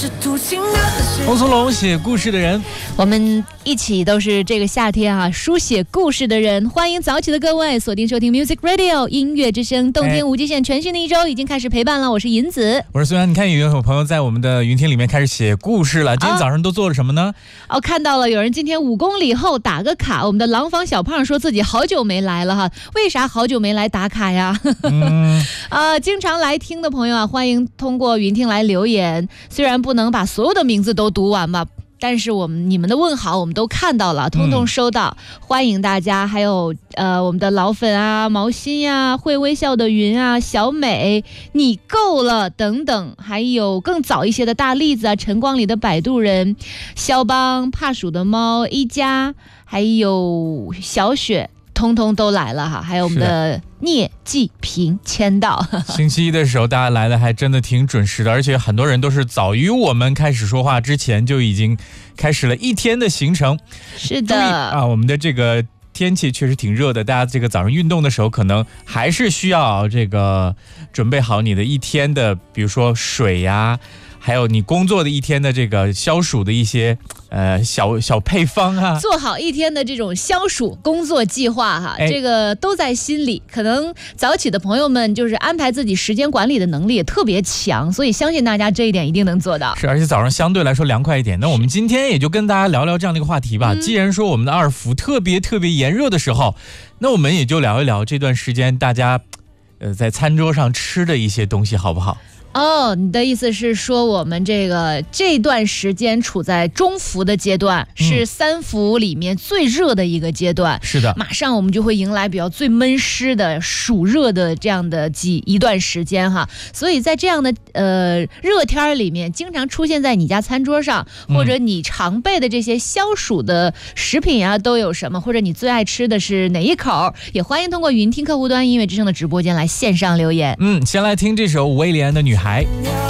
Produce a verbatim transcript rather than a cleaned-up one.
汪苏泷写故事的人， 我们一起都是这个夏天啊，书写故事的人。欢迎早起的各位锁定收听 Music Radio 音乐之声，动听无极限，全新的一周已经开始陪伴了。我是银子， 我是孙然。你看，有朋友在我们的云听里面开始写故事了。今天早上都做了什么呢？ 哦，看到了，有人今天五公里后打个卡。我们的廊坊小胖说自己好久没来了哈，为啥好久没来打卡呀？嗯，呃，经常来听的朋友啊，欢迎通过云听来留言。虽然不能把所有的名字都读完吧，但是我们你们的问好我们都看到了，通通收到，嗯、欢迎大家。还有呃我们的老粉啊，毛心呀、啊，会微笑的云啊，小美，你够了等等，还有更早一些的大栗子啊，晨光里的摆渡人，肖邦，怕鼠的猫，一家，还有小雪。通通都来了哈，还有我们的聂继平签到。 星期一的时候，大家来的还真的挺准时的，而且很多人都是早于我们开始说话之前就已经开始了一天的行程。 是的啊，我们的这个天气确实挺热的，大家这个早上运动的时候，可能还是需要这个准备好你的一天的，比如说水呀。还有你工作的一天的这个消暑的一些呃小小配方啊， 做好一天的这种消暑工作计划哈，这个都在心里。可能早起的朋友们就是安排自己时间管理的能力也特别强，所以相信大家这一点一定能做到。 是，而且早上相对来说凉快一点。那我们今天也就跟大家聊聊这样的一个话题吧。嗯、既然说我们的二伏特别特别炎热的时候，那我们也就聊一聊这段时间大家呃在餐桌上吃的一些东西，好不好？ 哦，你的意思是说我们这个这段时间处在中伏的阶段，是三伏里面最热的一个阶段。 是的， 马上我们就会迎来比较最闷湿的暑热的这样的几一段时间哈。所以在这样的呃热天里面，经常出现在你家餐桌上，或者你常备的这些消暑的食品啊，都有什么？或者你最爱吃的是哪一口？也欢迎通过云听客户端音乐之声的直播间来线上留言。 嗯，先来听这首威廉的女孩。